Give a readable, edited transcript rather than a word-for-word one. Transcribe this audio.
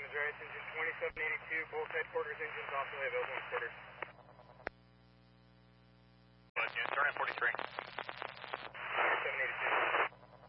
right, engine 2782, both headquarters engines optimally available in quarters. Unit, turn in 43.